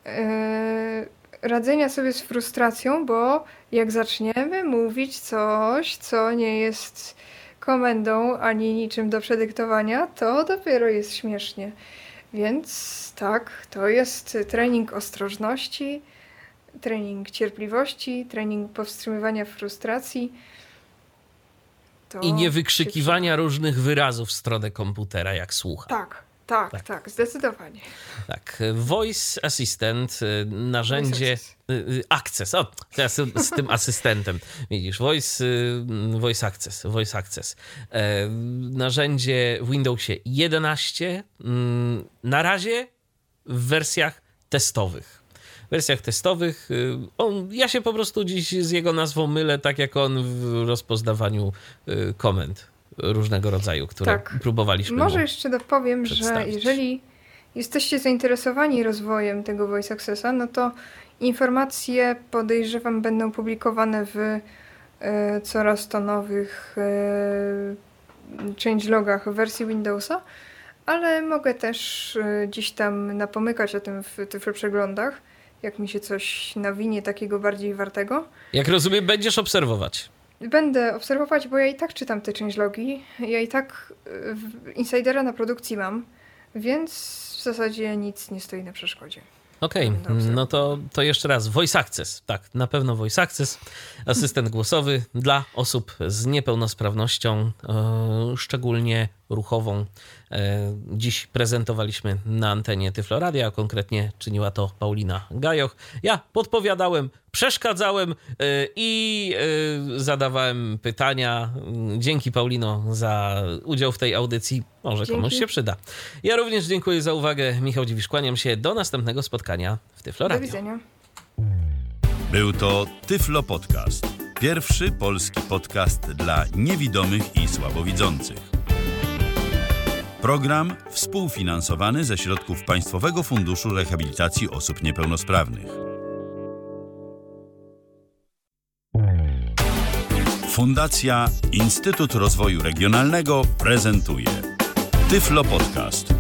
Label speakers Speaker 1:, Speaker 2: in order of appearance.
Speaker 1: radzenia sobie z frustracją, bo jak zaczniemy mówić coś, co nie jest komendą ani niczym do przedyktowania, to dopiero jest śmiesznie. Więc tak, to jest trening ostrożności, trening cierpliwości, trening powstrzymywania frustracji. To
Speaker 2: I nie wykrzykiwania różnych wyrazów w stronę komputera, jak słucha.
Speaker 1: Tak, zdecydowanie.
Speaker 2: Tak, Voice Assistant, narzędzie... Access, o, teraz z tym asystentem. Widzisz, Voice Access. Narzędzie w Windowsie 11, na razie w wersjach testowych. Ja się po prostu dziś z jego nazwą mylę, tak jak on w rozpoznawaniu komend różnego rodzaju, które próbowaliśmy.
Speaker 1: Może jeszcze dopowiem, że jeżeli jesteście zainteresowani rozwojem tego Voice Accessa, no to informacje, podejrzewam, będą publikowane w coraz to nowych changelogach wersji Windowsa, ale mogę też gdzieś tam napomykać o tym w tych przeglądach, jak mi się coś nawinie takiego bardziej wartego.
Speaker 2: Jak rozumiem, będziesz obserwować.
Speaker 1: Będę obserwować, bo ja i tak czytam te changelogi. Ja i tak insidera na produkcji mam, więc w zasadzie nic nie stoi na przeszkodzie.
Speaker 2: Okej, no to jeszcze raz. Voice Access. Tak, na pewno Voice Access. Asystent głosowy dla osób z niepełnosprawnością, szczególnie ruchową. Dziś prezentowaliśmy na antenie Tyflo Radia, a konkretnie czyniła to Paulina Gajoch. Ja podpowiadałem, przeszkadzałem i zadawałem pytania. Dzięki, Paulino, za udział w tej audycji. Może komuś się przyda. Ja również dziękuję za uwagę. Michał Dziwisz, kłaniam się. Do następnego spotkania w Tyflo Radio.
Speaker 1: Do widzenia.
Speaker 3: Był to Tyflo Podcast. Pierwszy polski podcast dla niewidomych i słabowidzących. Program współfinansowany ze środków Państwowego Funduszu Rehabilitacji Osób Niepełnosprawnych. Fundacja Instytut Rozwoju Regionalnego prezentuje Tyflo Podcast.